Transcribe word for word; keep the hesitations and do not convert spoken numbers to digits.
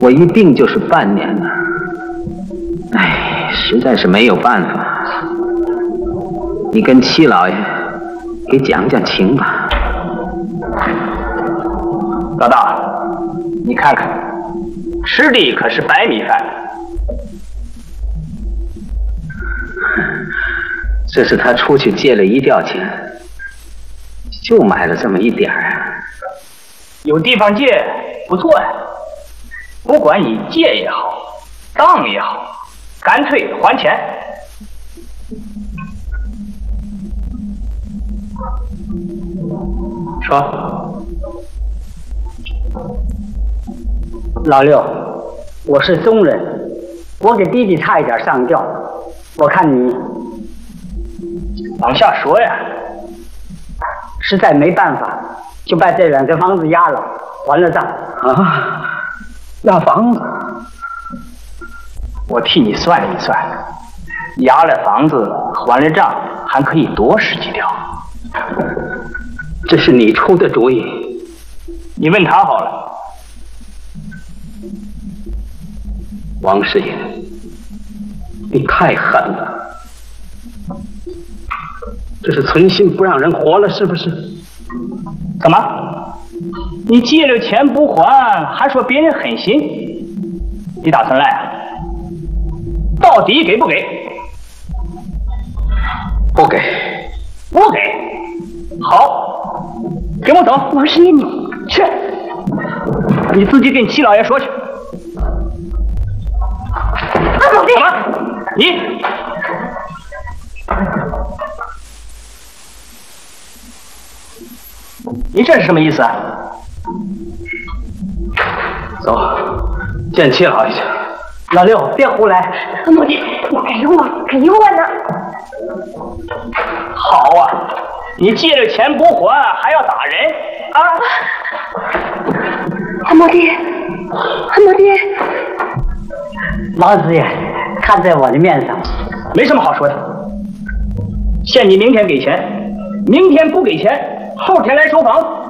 我一病就是半年了，哎，实在是没有办法。你跟七老爷给讲讲情吧。 老大，你看看，吃的可是白米饭。 这是他出去借了一吊钱，就买了这么一点儿啊。 有地方借不错呀，不管你借也好，当也好，干脆还钱。说， 老六，我是中人，我给弟弟差一点上吊，我看你往下说呀。 实在没办法，就把这两间房子押了，还了账。 啊，押房子？ 我替你算了一算，押了房子，还了账，还可以多十几条。 这是你出的主意？ 你问他好了。 王师爷，你太狠了！这是存心不让人活了，是不是？ 怎么？你借了钱不还，还说别人狠心？你打算赖啊？到底给不给？ 不给。 不给。好，跟我走。 王师爷，你去，你自己跟七老爷说去。 二老弟， 怎么？你？你这是什么意思啊？ 走，见七老爷去。 老六，别胡来！ 二老弟，你给我，给我呢！ 好啊，你借了钱不还，还要打人啊！ 二老弟，二老弟， 王师爷，看在我的面上， 没什么好说的。限你明天给钱，明天不给钱，后天来收房。